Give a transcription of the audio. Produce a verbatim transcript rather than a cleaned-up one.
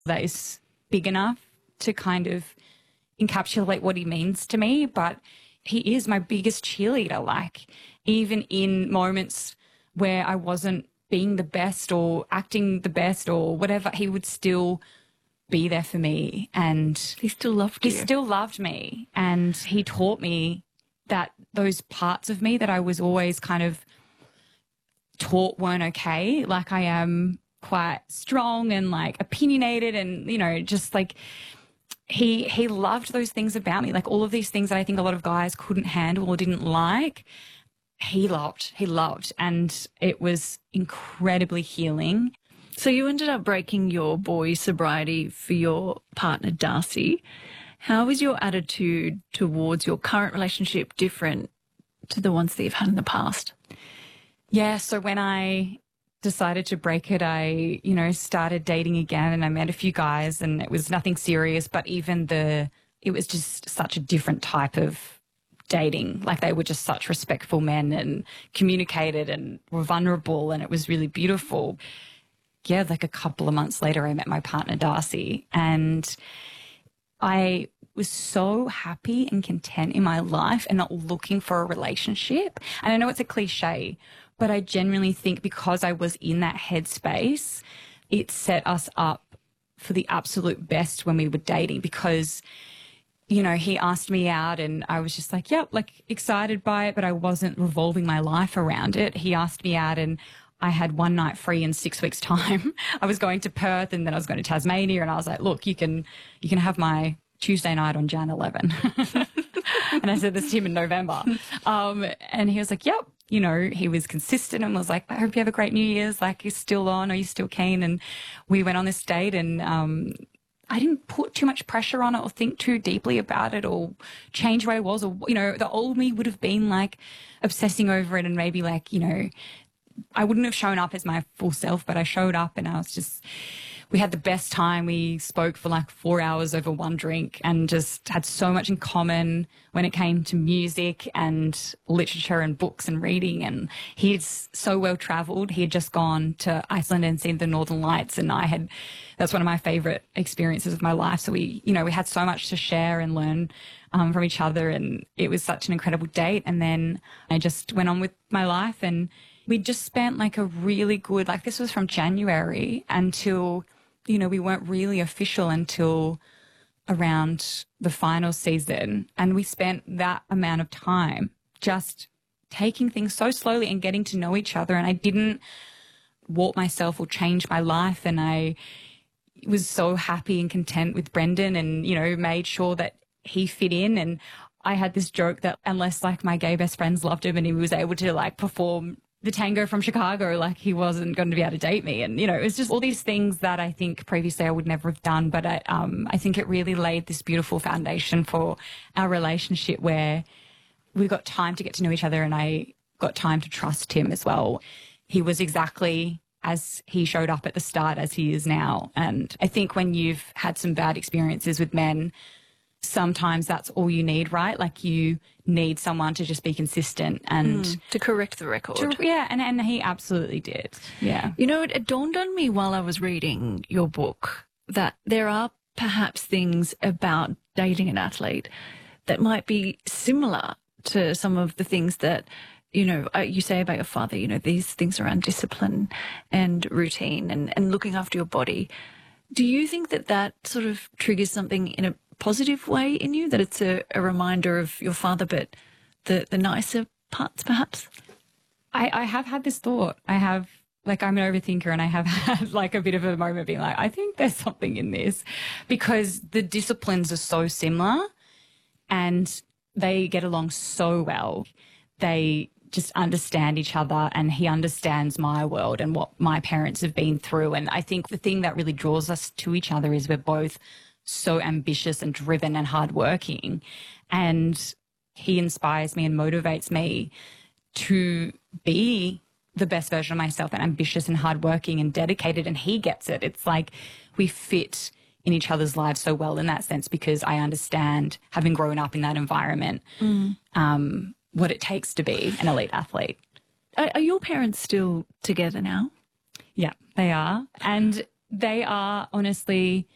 that is big enough to kind of encapsulate what he means to me, but he is my biggest cheerleader. Like, even in moments where I wasn't being the best or acting the best or whatever, he would still be there for me. And he still loved he you. He still loved me. And he taught me that those parts of me that I was always kind of taught weren't okay. Like, I am quite strong and like opinionated and, you know, just like he he loved those things about me. Like, all of these things that I think a lot of guys couldn't handle or didn't like, he loved. He loved. And it was incredibly healing. So you ended up breaking your boy sobriety for your partner, Darcy. How is your attitude towards your current relationship different to the ones that you've had in the past? Yeah, so when I decided to break it, I, you know, started dating again and I met a few guys and it was nothing serious, but even the, it was just such a different type of dating. Like, they were just such respectful men and communicated and were vulnerable, and it was really beautiful. Yeah, like a couple of months later, I met my partner, Darcy, and I was so happy and content in my life and not looking for a relationship. And I know it's a cliche, but I genuinely think because I was in that headspace, it set us up for the absolute best when we were dating, because, you know, he asked me out and I was just like, yep, like excited by it, but I wasn't revolving my life around it. He asked me out and I had one night free in six weeks' time. I was going to Perth and then I was going to Tasmania, and I was like, look, you can you can have my Tuesday night on January eleventh. And I said this to him in November. Um, and he was like, yep. You know, he was consistent and was like, I hope you have a great New Year's. Like, you're still on, are you still keen? And we went on this date, and um, I didn't put too much pressure on it or think too deeply about it or change where I was. Or, you know, the old me would have been like obsessing over it and maybe like, you know, I wouldn't have shown up as my full self, but I showed up and I was just, we had the best time. We spoke for like four hours over one drink and just had so much in common when it came to music and literature and books and reading. And he's so well traveled. He had just gone to Iceland and seen the Northern Lights, and I had, that's one of my favorite experiences of my life. So we, you know, we had so much to share and learn um, from each other, and it was such an incredible date. And then I just went on with my life, and we just spent like a really good, like this was from January until, you know, we weren't really official until around the final season. And we spent that amount of time just taking things so slowly and getting to know each other. And I didn't warp myself or change my life. And I was so happy and content with Brendan, and, you know, made sure that he fit in. And I had this joke that unless like my gay best friends loved him and he was able to like perform the tango from Chicago, like he wasn't going to be able to date me. And, you know, it was just all these things that I think previously I would never have done. But I, um, I think it really laid this beautiful foundation for our relationship where we got time to get to know each other, and I got time to trust him as well. He was exactly as he showed up at the start as he is now. And I think when you've had some bad experiences with men, sometimes that's all you need, right? Like, you need someone to just be consistent and mm, to correct the record. To, yeah, and, and he absolutely did. Yeah. You know, it, it dawned on me while I was reading your book that there are perhaps things about dating an athlete that might be similar to some of the things that, you know, you say about your father, you know, these things around discipline and routine and, and looking after your body. Do you think that that sort of triggers something in a positive way in you, that it's a, a reminder of your father, but the, the nicer parts perhaps? I, I have had this thought. I have, like, I'm an overthinker, and I have had like a bit of a moment being like, I think there's something in this, because the disciplines are so similar and they get along so well. They just understand each other, and he understands my world and what my parents have been through. And I think the thing that really draws us to each other is we're both so ambitious and driven and hardworking, and he inspires me and motivates me to be the best version of myself, and ambitious and hardworking and dedicated, and he gets it. It's like we fit in each other's lives so well in that sense, because I understand, having grown up in that environment, mm. um, what it takes to be an elite athlete. Are, are your parents still together now? Yeah, they are. And they are honestly